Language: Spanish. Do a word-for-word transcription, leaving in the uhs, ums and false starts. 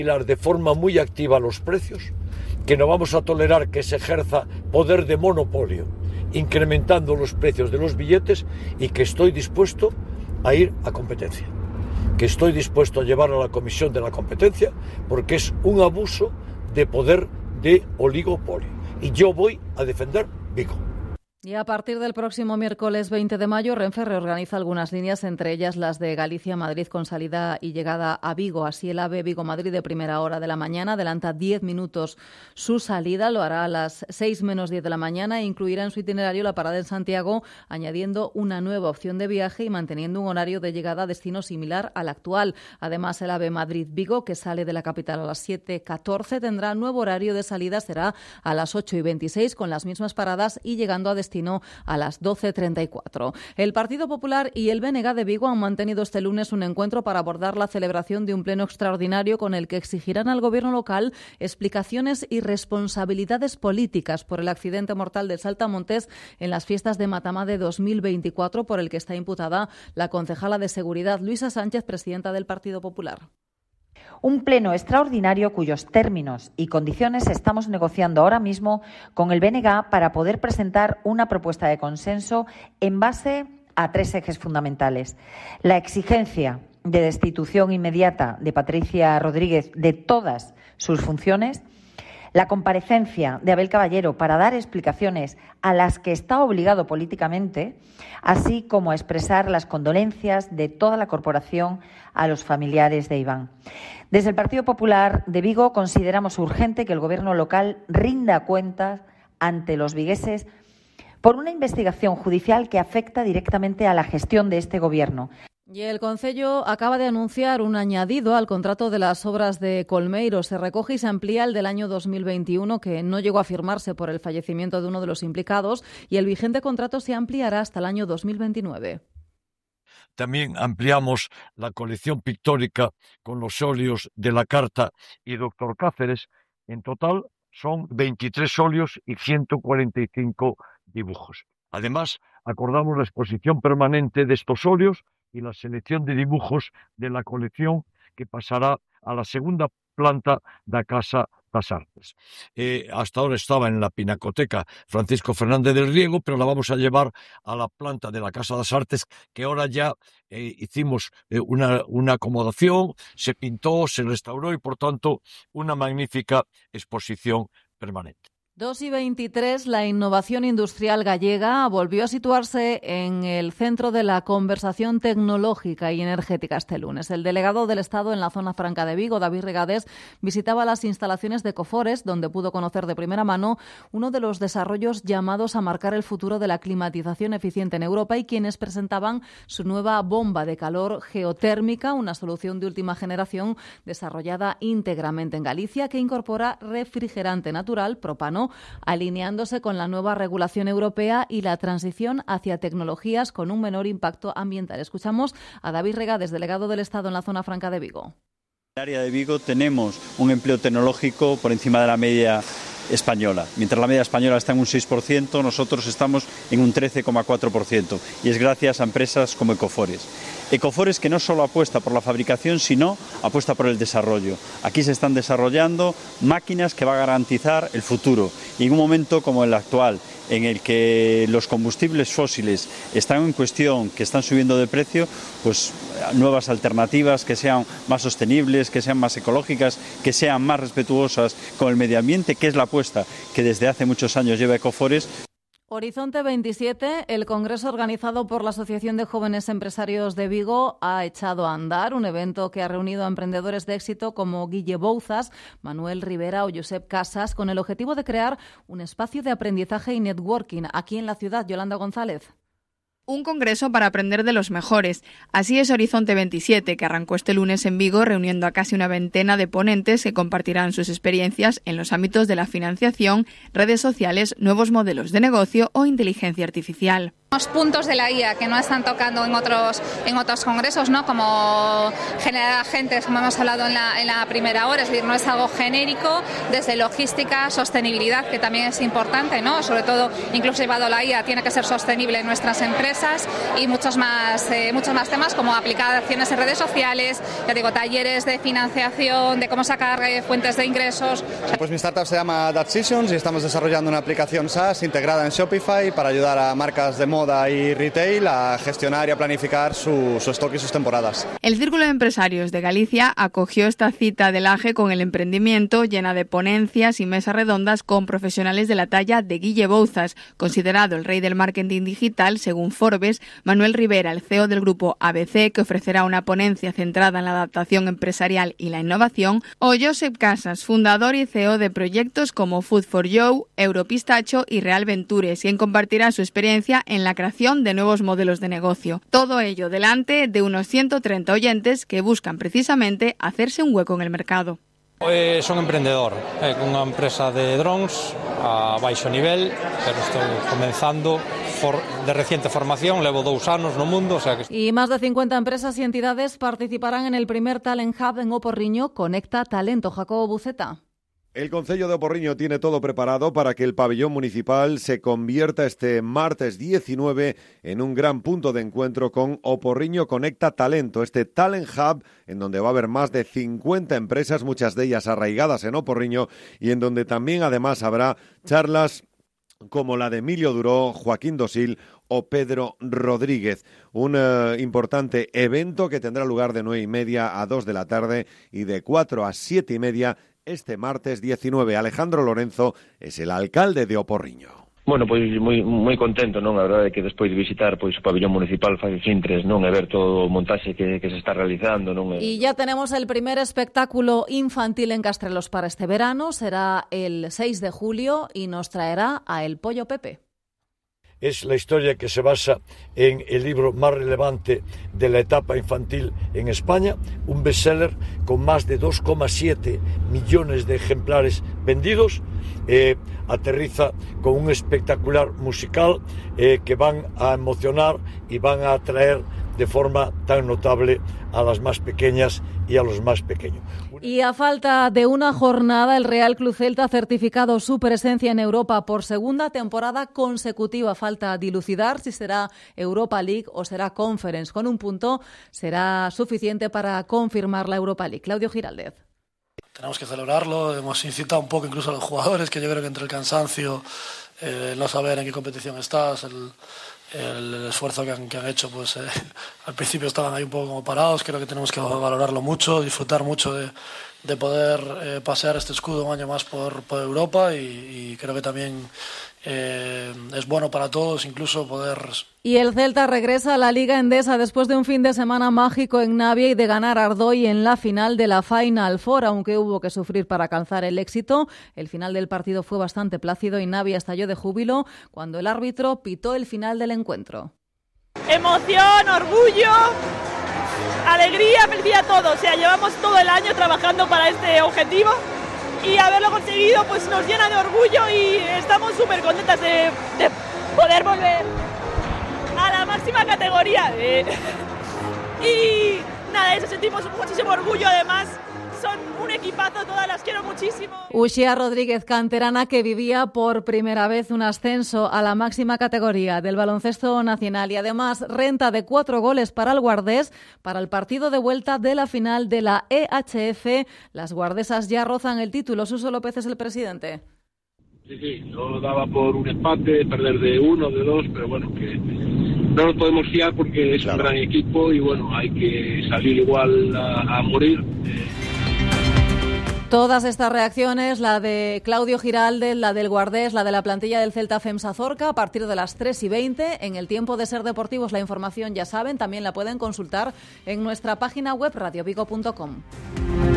De forma muy activa los precios, que no vamos a tolerar que se ejerza poder de monopolio, incrementando los precios de los billetes, y que estoy dispuesto a ir a competencia, que estoy dispuesto a llevar a la Comisión de la Competencia, porque es un abuso de poder de oligopolio, y yo voy a defender Vigo. Y a partir del próximo miércoles veinte de mayo, Renfe reorganiza algunas líneas, entre ellas las de Galicia-Madrid con salida y llegada a Vigo. Así el AVE Vigo-Madrid de primera hora de la mañana adelanta diez minutos su salida, lo hará a las seis menos diez de la mañana e incluirá en su itinerario la parada en Santiago, añadiendo una nueva opción de viaje y manteniendo un horario de llegada a destino similar al actual. Además, el AVE Madrid-Vigo, que sale de la capital a las siete catorce, tendrá nuevo horario de salida, será a las ocho y veintiséis, con las mismas paradas y llegando a destino a las doce treinta y cuatro. El Partido Popular y el B N G de Vigo han mantenido este lunes un encuentro para abordar la celebración de un pleno extraordinario con el que exigirán al gobierno local explicaciones y responsabilidades políticas por el accidente mortal de Saltamontes en las fiestas de Matamá de dos mil veinticuatro, por el que está imputada la concejala de Seguridad Luisa Sánchez, presidenta del Partido Popular. Un pleno extraordinario cuyos términos y condiciones estamos negociando ahora mismo con el B N G para poder presentar una propuesta de consenso en base a tres ejes fundamentales. La exigencia de destitución inmediata de Patricia Rodríguez de todas sus funciones, la comparecencia de Abel Caballero para dar explicaciones a las que está obligado políticamente, así como a expresar las condolencias de toda la corporación a los familiares de Iván. Desde el Partido Popular de Vigo consideramos urgente que el Gobierno local rinda cuentas ante los vigueses por una investigación judicial que afecta directamente a la gestión de este Gobierno. Y el Concello acaba de anunciar un añadido al contrato de las obras de Colmeiro. Se recoge y se amplía el del año dos mil veintiuno, que no llegó a firmarse por el fallecimiento de uno de los implicados, y el vigente contrato se ampliará hasta el año dos mil veintinueve. También ampliamos la colección pictórica con los óleos de la Carta y Doctor Cáceres. En total son veintitrés óleos y ciento cuarenta y cinco dibujos. Además, acordamos la exposición permanente de estos óleos y la selección de dibujos de la colección, que pasará a la segunda planta da Casa das Artes. Eh, hasta ahora estaba en la Pinacoteca Francisco Fernández del Riego, pero la vamos a llevar a la planta de la Casa das Artes, que ahora ya eh, hicimos eh, una, una acomodación, se pintó, se restauró y, por tanto, una magnífica exposición permanente. dos y veintitrés, la innovación industrial gallega volvió a situarse en el centro de la conversación tecnológica y energética este lunes. El delegado del Estado en la zona franca de Vigo, David Regades, visitaba las instalaciones de Cofores, donde pudo conocer de primera mano uno de los desarrollos llamados a marcar el futuro de la climatización eficiente en Europa, y quienes presentaban su nueva bomba de calor geotérmica, una solución de última generación desarrollada íntegramente en Galicia, que incorpora refrigerante natural, propano, alineándose con la nueva regulación europea y la transición hacia tecnologías con un menor impacto ambiental. Escuchamos a David Regades, delegado del Estado en la zona franca de Vigo. En el área de Vigo tenemos un empleo tecnológico por encima de la media española. Mientras la media española está en un seis por ciento, nosotros estamos en un trece coma cuatro por ciento, y es gracias a empresas como Ecofores. Ecofores, que no solo apuesta por la fabricación, sino apuesta por el desarrollo. Aquí se están desarrollando máquinas que van a garantizar el futuro, y en un momento como el actual, en el que los combustibles fósiles están en cuestión, que están subiendo de precio, pues nuevas alternativas que sean más sostenibles, que sean más ecológicas, que sean más respetuosas con el medio ambiente, que es la apuesta que desde hace muchos años lleva Ecofores. Horizonte veintisiete, el congreso organizado por la Asociación de Jóvenes Empresarios de Vigo, ha echado a andar, un evento que ha reunido a emprendedores de éxito como Guille Bouzas, Manuel Rivera o Josep Casas, con el objetivo de crear un espacio de aprendizaje y networking aquí en la ciudad. Yolanda González. Un congreso para aprender de los mejores. Así es Horizonte veintisiete, que arrancó este lunes en Vigo, reuniendo a casi una veintena de ponentes que compartirán sus experiencias en los ámbitos de la financiación, redes sociales, nuevos modelos de negocio o inteligencia artificial. Los puntos de la I A que no están tocando en otros en otros congresos, ¿no? Como generar agentes, como hemos hablado en la, en la primera hora, es decir, no es algo genérico, desde logística, sostenibilidad, que también es importante, ¿no? Sobre todo, incluso llevado la I A, tiene que ser sostenible en nuestras empresas, y muchos más, eh, muchos más temas como aplicaciones en redes sociales, ya digo, talleres de financiación, de cómo sacar eh, fuentes de ingresos. Pues mi startup se llama Datseasons y estamos desarrollando una aplicación SaaS integrada en Shopify para ayudar a marcas de moda y retail a gestionar y a planificar su, su stock y sus temporadas. El Círculo de Empresarios de Galicia acogió esta cita del A G E con el emprendimiento, llena de ponencias y mesas redondas con profesionales de la talla de Guille Bouzas, considerado el rey del marketing digital según Forbes, Manuel Rivera, el C E O del grupo A B C, que ofrecerá una ponencia centrada en la adaptación empresarial y la innovación, o Josep Casas, fundador y C E O de proyectos como Food for You, Europistacho y Real Ventures, quien compartirá su experiencia en la creación de nuevos modelos de negocio. Todo ello delante de unos ciento treinta oyentes que buscan precisamente hacerse un hueco en el mercado. Eh, son emprendedor, eh, con unha empresa de drones a baixo nivel, pero estou comenzando for, de reciente formación, levo dous anos no mundo. O sea que... Y más de cincuenta empresas y entidades participarán en el primer Talent Hub en O Porriño, Conecta Talento. Jacobo Buceta. El Concello de O Porriño tiene todo preparado para que el pabellón municipal se convierta este martes diecinueve en un gran punto de encuentro con O Porriño Conecta Talento, este Talent Hub en donde va a haber más de cincuenta empresas, muchas de ellas arraigadas en O Porriño, y en donde también además habrá charlas como la de Emilio Duró, Joaquín Dosil o Pedro Rodríguez. Un uh, importante evento que tendrá lugar de nueve y media a dos de la tarde y de cuatro a siete y media este martes diecinueve. Alejandro Lorenzo es el alcalde de O Porriño. Bueno, pois moi moi contento, non? A verdade é que despois de visitar pois o pabellón municipal fai fintres, non? E ver todo o montaxe que, que se está realizando, non? Y ya tenemos el primer espectáculo infantil en Castrelos para este verano. Será el seis de julio y nos traerá a El Pollo Pepe. Es la historia que se basa en el libro más relevante de la etapa infantil en España, un bestseller con más de dos coma siete millones de ejemplares vendidos. Eh, aterriza con un espectacular musical eh, que van a emocionar y van a atraer de forma tan notable a las más pequeñas y a los más pequeños. Y a falta de una jornada, el Real Club Celta ha certificado su presencia en Europa por segunda temporada consecutiva. Falta dilucidar si será Europa League o será Conference. Con un punto será suficiente para confirmar la Europa League. Claudio Giraldez. Tenemos que celebrarlo. Hemos incitado un poco incluso a los jugadores, que yo creo que entre el cansancio, eh, no saber en qué competición estás, el... el esfuerzo que han, que han hecho, pues eh, al principio estaban ahí un poco como parados. Creo que tenemos que valorarlo mucho, disfrutar mucho de, de poder eh, pasear este escudo un año más por, por Europa, y, y creo que también eh, es bueno para todos incluso poder... Y el Celta regresa a la Liga Endesa después de un fin de semana mágico en Navia y de ganar a Ardoy en la final de la Final Four, aunque hubo que sufrir para alcanzar el éxito. El final del partido fue bastante plácido y Navia estalló de júbilo cuando el árbitro pitó el final del encuentro. Emoción, orgullo, alegría, felicidad, todo. O sea, llevamos todo el año trabajando para este objetivo y haberlo conseguido pues nos llena de orgullo y estamos súper contentas de, de poder volver a la máxima categoría. Eh. Y nada, eso, sentimos muchísimo orgullo. Además, son un equipazo, todas las quiero muchísimo. Uxía Rodríguez, canterana que vivía por primera vez un ascenso a la máxima categoría del baloncesto nacional y además renta de cuatro goles para el Guardés para el partido de vuelta de la final de la E H F. Las guardesas ya rozan el título. Suso López es el presidente. Sí, sí, no daba por un empate, perder de uno, de dos, pero bueno, que no nos podemos fiar porque es claro. Un gran equipo y bueno, hay que salir igual a, a morir. Todas estas reacciones, la de Claudio Giraldez, la del Guardés, la de la plantilla del Celta FEMSA Zorca, a partir de las tres y veinte, en el tiempo de Ser Deportivos. La información, ya saben, también la pueden consultar en nuestra página web radio vigo punto com.